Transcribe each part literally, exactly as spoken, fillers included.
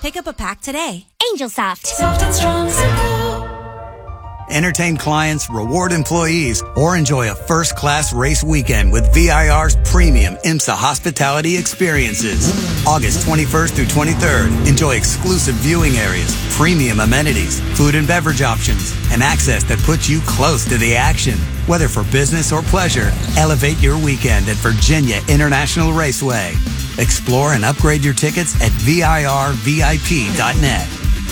Pick up a pack today. Angel Soft. Soft and strong, simple. Entertain clients, reward employees, or enjoy a first-class race weekend with V I R's premium IMSA hospitality experiences. August twenty-first through twenty-third, enjoy exclusive viewing areas, premium amenities, food and beverage options, and access that puts you close to the action. Whether for business or pleasure, elevate your weekend at Virginia International Raceway. Explore and upgrade your tickets at V I R V I P dot net.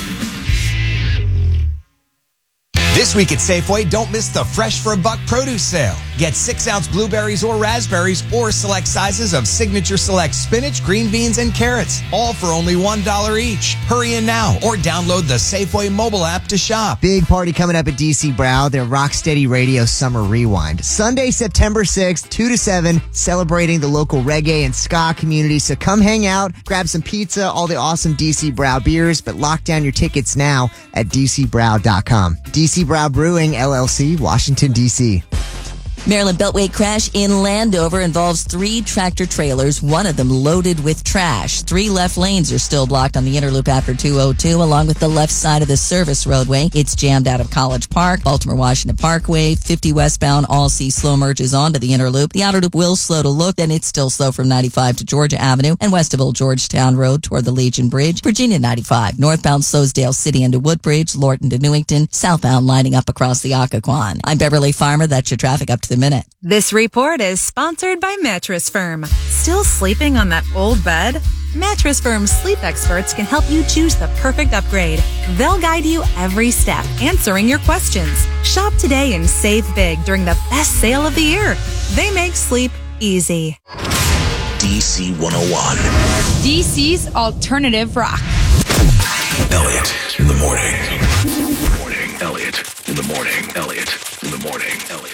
This week at Safeway, don't miss the Fresh for a Buck produce sale. Get six-ounce blueberries or raspberries or select sizes of Signature Select spinach, green beans, and carrots, all for only one dollar each. Hurry in now or download the Safeway mobile app to shop. Big party coming up at D C Brow, their Rocksteady Radio Summer Rewind. Sunday, September sixth, two to seven, celebrating the local reggae and ska community. So come hang out, grab some pizza, all the awesome D C Brow beers, but lock down your tickets now at d c brow dot com. D C Brow Brewing, L L C, Washington, D C Maryland Beltway crash in Landover involves three tractor trailers, one of them loaded with trash. Three left lanes are still blocked on the Interloop after two oh two, along with the left side of the service roadway. It's jammed out of College Park, Baltimore Washington Parkway, fifty westbound, all see slow merges onto the Interloop. The outer loop will slow to look, and it's still slow from ninety-five to Georgia Avenue and west of Old Georgetown Road toward the Legion Bridge. Virginia ninety-five, northbound Slowsdale City into Woodbridge, Lorton to Newington, southbound lining up across the Occoquan. I'm Beverly Farmer. That's your traffic up to the minute. This report is sponsored by Mattress Firm. Still sleeping on that old bed? Mattress Firm's sleep experts can help you choose the perfect upgrade. They'll guide you every step, answering your questions. Shop today and save big during the best sale of the year. They make sleep easy. D C one oh one. D C's alternative rock. Elliot in the morning. Morning. Elliot in the morning. Elliot in the morning. Elliot.